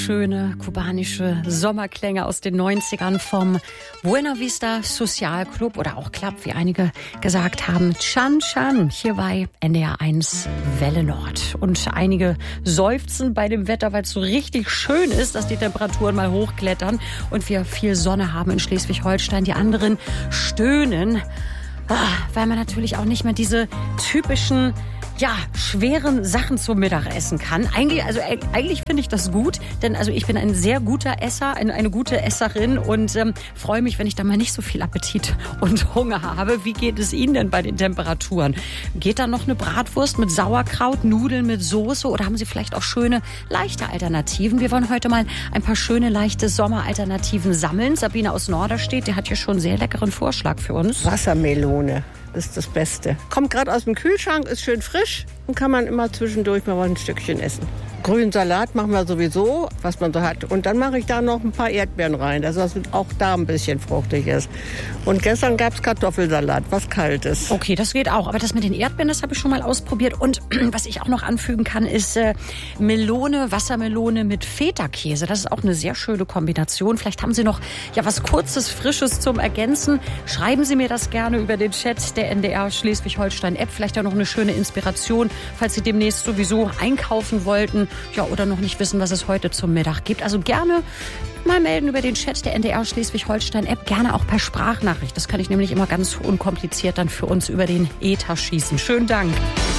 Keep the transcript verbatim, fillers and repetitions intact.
schöne kubanische Sommerklänge aus den neunzigern vom Buena Vista Social Club oder auch Club, wie einige gesagt haben. Chan Chan, hier bei N D R eins Welle Nord. Und einige seufzen bei dem Wetter, weil es so richtig schön ist, dass die Temperaturen mal hochklettern und wir viel Sonne haben in Schleswig-Holstein. Die anderen stöhnen, weil man natürlich auch nicht mehr diese typischen ja, schweren Sachen zum Mittag essen kann. Eigentlich, also eigentlich finde ich das gut, denn also ich bin ein sehr guter Esser, eine, eine gute Esserin und ähm, freue mich, wenn ich da mal nicht so viel Appetit und Hunger habe. Wie geht es Ihnen denn bei den Temperaturen? Geht da noch eine Bratwurst mit Sauerkraut, Nudeln mit Soße oder haben Sie vielleicht auch schöne, leichte Alternativen? Wir wollen heute mal ein paar schöne, leichte Sommeralternativen sammeln. Sabine aus Norderstedt, die hat hier schon einen sehr leckeren Vorschlag für uns. Wassermelone. Das ist das Beste. Kommt gerade aus dem Kühlschrank, ist schön frisch und kann man immer zwischendurch mal ein Stückchen essen. Grünen Salat machen wir sowieso, was man so hat. Und dann mache ich da noch ein paar Erdbeeren rein, dass das auch da ein bisschen fruchtig ist. Und gestern gab es Kartoffelsalat, was Kaltes. Okay, das geht auch. Aber das mit den Erdbeeren, das habe ich schon mal ausprobiert. Und was ich auch noch anfügen kann, ist äh, Melone, Wassermelone mit Feta-Käse. Das ist auch eine sehr schöne Kombination. Vielleicht haben Sie noch ja was Kurzes, Frisches zum Ergänzen. Schreiben Sie mir das gerne über den Chat der N D R Schleswig-Holstein-App. Vielleicht ja noch eine schöne Inspiration, falls Sie demnächst sowieso einkaufen wollten. Ja, oder noch nicht wissen, was es heute zum Mittag gibt. Also gerne mal melden über den Chat der N D R Schleswig-Holstein-App. Gerne auch per Sprachnachricht. Das kann ich nämlich immer ganz unkompliziert dann für uns über den Äther schießen. Schönen Dank.